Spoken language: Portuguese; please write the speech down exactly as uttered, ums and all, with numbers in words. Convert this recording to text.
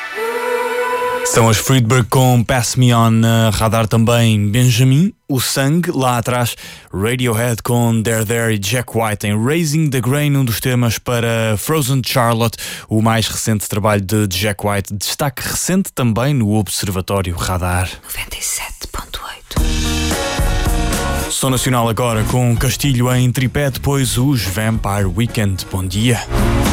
São as Friedberg com Pass Me On, na Radar também Benjamin, O Sangue, lá atrás Radiohead com There There e Jack White em Raising the Grain, um dos temas para Frozen Charlotte, o mais recente trabalho de Jack White, destaque recente também no Observatório Radar. noventa e sete ponto oito. Som Nacional agora com Castilho em tripé, depois os Vampire Weekend. Bom dia.